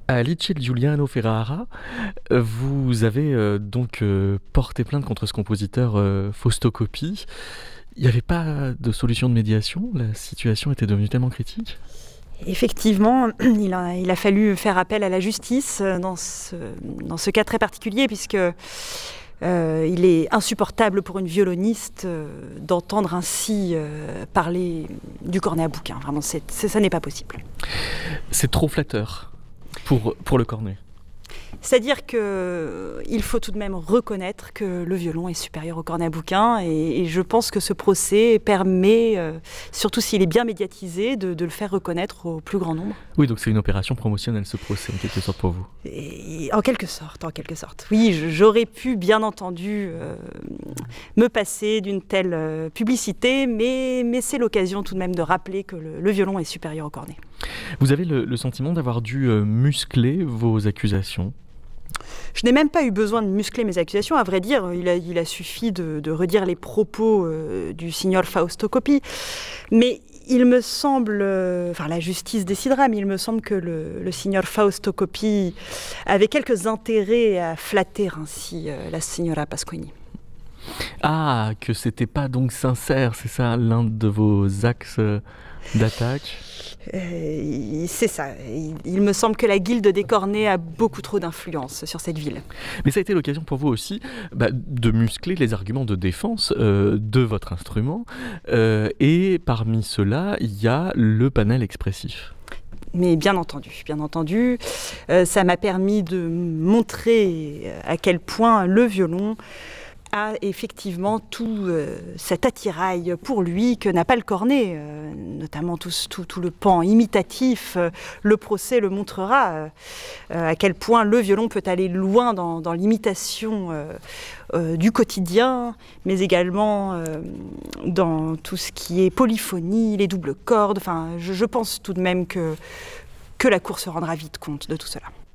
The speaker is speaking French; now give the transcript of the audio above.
À Liceo Giuliano Ferrara, vous avez porté plainte contre ce compositeur Fausto Coppi. Il n'y avait pas de solution de médiation? La situation était devenue tellement critique? Effectivement, il a fallu faire appel à la justice dans ce cas très particulier, puisque il est insupportable pour une violoniste d'entendre ainsi parler du cornet à bouquin. Vraiment, ça n'est pas possible. C'est trop flatteur pour le cornet. C'est-à-dire qu'il faut tout de même reconnaître que le violon est supérieur au cornet à bouquin, et je pense que ce procès permet, surtout s'il est bien médiatisé, de le faire reconnaître au plus grand nombre. Oui, donc c'est une opération promotionnelle, ce procès, en quelque sorte, pour vous. Et en quelque sorte. Oui, j'aurais pu, bien entendu, me passer d'une telle publicité, mais c'est l'occasion tout de même de rappeler que le violon est supérieur au cornet. Vous avez le sentiment d'avoir dû muscler vos accusations? Je n'ai même pas eu besoin de muscler mes accusations. À vrai dire, il a suffi de redire les propos du signor Fausto Coppi. Mais il me semble, la justice décidera, mais il me semble que le signor Fausto Coppi avait quelques intérêts à flatter ainsi la signora Pasquini. Ah, que c'était pas donc sincère, c'est ça l'un de vos axes d'attaque? C'est ça. Il me semble que la guilde des cornets a beaucoup trop d'influence sur cette ville. Mais ça a été l'occasion pour vous aussi de muscler les arguments de défense de votre instrument. Et parmi ceux-là, il y a le panel expressif. Mais bien entendu, ça m'a permis de montrer à quel point le violon a effectivement tout cet attirail pour lui que n'a pas le cornet, notamment tout le pan imitatif. Le procès le montrera, à quel point le violon peut aller loin dans l'imitation du quotidien, mais également dans tout ce qui est polyphonie, les doubles cordes. Enfin, je pense tout de même que la cour se rendra vite compte de tout cela.